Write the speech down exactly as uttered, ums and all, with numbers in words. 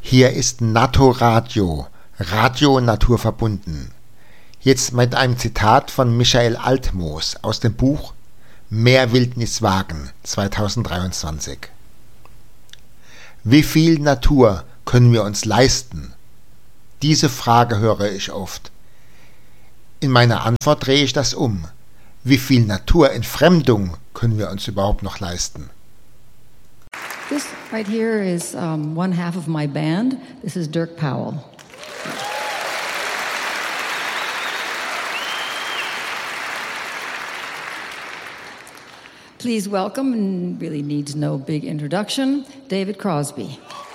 Hier ist Naturadio, Radio naturverbunden. Jetzt mit einem Zitat von Michael Altmoos aus dem Buch Mehr Wildnis wagen, zweitausenddreiundzwanzig. Wie viel Natur können wir uns leisten? Diese Frage höre ich oft. In meiner Antwort drehe ich das um. Wie viel Naturentfremdung können wir uns überhaupt noch leisten? This right here is um, one half of my band. This is Dirk Powell. Please welcome, and really needs no big introduction, David Crosby.